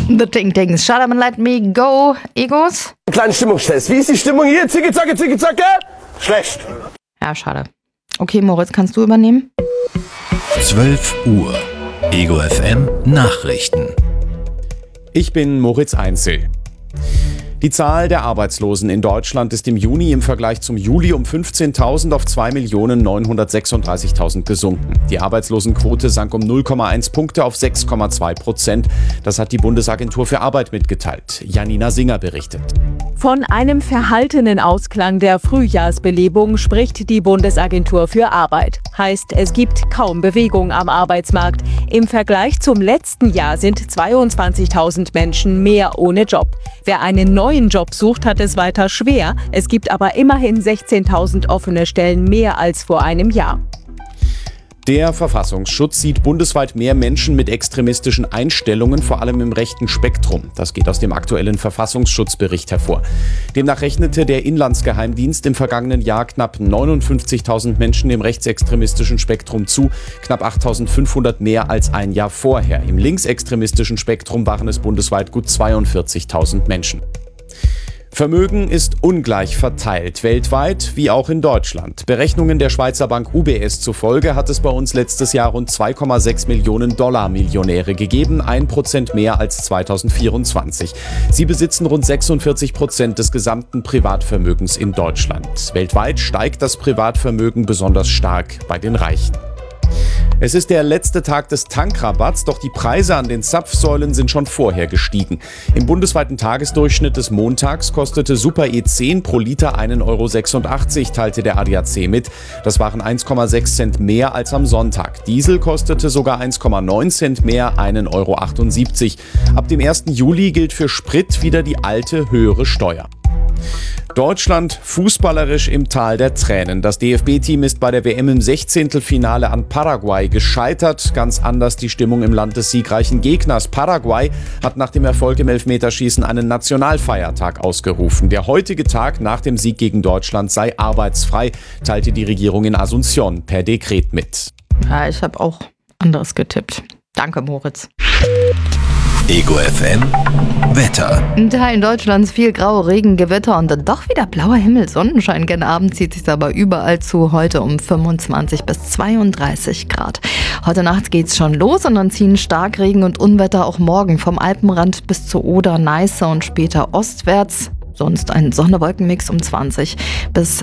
The Ting Tings. Shut up and let me go, Egos. Kleinen Stimmungstest. Wie ist die Stimmung hier? Zicke, zacke, zicke, zacke. Schlecht. Ja, schade. Okay, Moritz, kannst du übernehmen? 12 Uhr. Ego FM Nachrichten. Ich bin Moritz Einzel. Die Zahl der Arbeitslosen in Deutschland ist im Juni im Vergleich zum Juli um 15.000 auf 2.936.000 gesunken. Die Arbeitslosenquote sank um 0,1 Punkte auf 6,2%. Das hat die Bundesagentur für Arbeit mitgeteilt. Janina Singer berichtet. Von einem verhaltenen Ausklang der Frühjahrsbelebung spricht die Bundesagentur für Arbeit. Heißt, es gibt kaum Bewegung am Arbeitsmarkt. Im Vergleich zum letzten Jahr sind 22.000 Menschen mehr ohne Job. Wer einen neuen Job sucht, hat es weiter schwer. Es gibt aber immerhin 16.000 offene Stellen mehr als vor einem Jahr. Der Verfassungsschutz sieht bundesweit mehr Menschen mit extremistischen Einstellungen, vor allem im rechten Spektrum. Das geht aus dem aktuellen Verfassungsschutzbericht hervor. Demnach rechnete der Inlandsgeheimdienst im vergangenen Jahr knapp 59.000 Menschen im rechtsextremistischen Spektrum zu, knapp 8.500 mehr als ein Jahr vorher. Im linksextremistischen Spektrum waren es bundesweit gut 42.000 Menschen. Vermögen ist ungleich verteilt, weltweit wie auch in Deutschland. Berechnungen der Schweizer Bank UBS zufolge hat es bei uns letztes Jahr rund 2,6 Millionen Dollar-Millionäre gegeben, 1% mehr als 2024. Sie besitzen rund 46% des gesamten Privatvermögens in Deutschland. Weltweit steigt das Privatvermögen besonders stark bei den Reichen. Es ist der letzte Tag des Tankrabatts, doch die Preise an den Zapfsäulen sind schon vorher gestiegen. Im bundesweiten Tagesdurchschnitt des Montags kostete Super E10 pro Liter 1,86 €, teilte der ADAC mit. Das waren 1,6 Cent mehr als am Sonntag. Diesel kostete sogar 1,9 Cent mehr, 1,78 €. Ab dem 1. Juli gilt für Sprit wieder die alte, höhere Steuer. Deutschland fußballerisch im Tal der Tränen. Das DFB-Team ist bei der WM im 16. an Paraguay gescheitert. Ganz anders die Stimmung im Land des siegreichen Gegners. Paraguay hat nach dem Erfolg im Elfmeterschießen einen Nationalfeiertag ausgerufen. Der heutige Tag nach dem Sieg gegen Deutschland sei arbeitsfrei, teilte die Regierung in Asunción per Dekret mit. Ja, ich habe auch anderes getippt. Danke, Moritz. Ego FM Wetter. In Teilen Deutschlands viel graue Regen, Gewitter und dann doch wieder blauer Himmel. Sonnenschein gen Abend zieht sich aber überall zu. Heute um 25 bis 32 Grad. Heute Nacht geht's schon los und dann ziehen Starkregen und Unwetter auch morgen vom Alpenrand bis zur Oder, Neiße und später ostwärts. Sonst ein Sonne-Wolken-Mix um 20 bis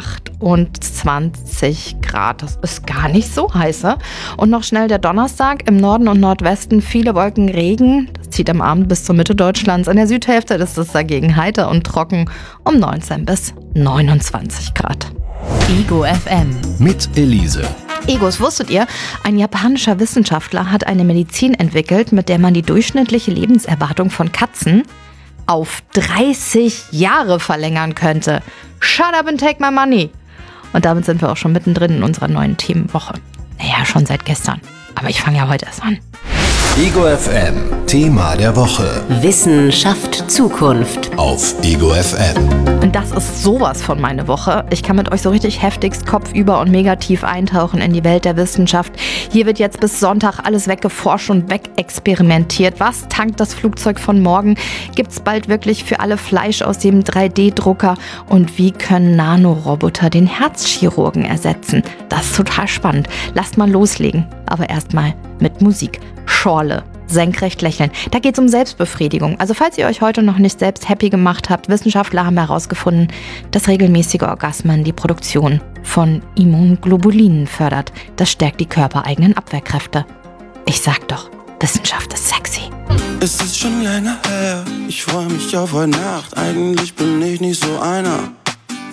28 Grad. Das ist gar nicht so heiß. Und noch schnell der Donnerstag. Im Norden und Nordwesten viele Wolken, Regen. Das zieht am Abend bis zur Mitte Deutschlands. In der Südhälfte ist es dagegen heiter und trocken um 19 bis 29 Grad. Ego FM. Mit Elise. Egos, wusstet ihr? Ein japanischer Wissenschaftler hat eine Medizin entwickelt, mit der man die durchschnittliche Lebenserwartung von Katzen auf 30 Jahre verlängern könnte. Shut up and take my money. Und damit sind wir auch schon mittendrin in unserer neuen Themenwoche. Naja, schon seit gestern. Aber ich fange ja heute erst an. Ego FM Thema der Woche. Wissen schafft Zukunft. Auf Ego FM. Und das ist sowas von meine Woche. Ich kann mit euch so richtig heftigst kopfüber und mega tief eintauchen in die Welt der Wissenschaft. Hier wird jetzt bis Sonntag alles weggeforscht und wegexperimentiert. Was tankt das Flugzeug von morgen? Gibt's bald wirklich für alle Fleisch aus dem 3D-Drucker? Und wie können Nanoroboter den Herzchirurgen ersetzen? Das ist total spannend. Lasst mal loslegen. Aber erstmal mit Musik. Schorle. Senkrecht lächeln. Da geht es um Selbstbefriedigung. Also falls ihr euch heute noch nicht selbst happy gemacht habt, Wissenschaftler haben herausgefunden, dass regelmäßige Orgasmen die Produktion von Immunglobulinen fördert. Das stärkt die körpereigenen Abwehrkräfte. Ich sag doch, Wissenschaft ist sexy. Es ist schon länger her, ich freue mich auf heute Nacht. Eigentlich bin ich nicht so einer,